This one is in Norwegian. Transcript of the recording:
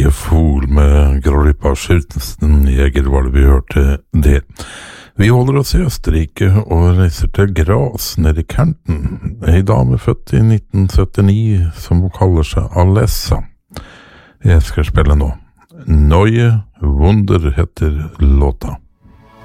Gefühl med Grollipa Schürzenjäger var det vi hørte det. Vi holder oss i Østerrike og reiser til Graz nede i Kärnten. En dame født i 1979 som kaller seg Alessa. Jeg skal spille nå. Neue Wunder heter låta.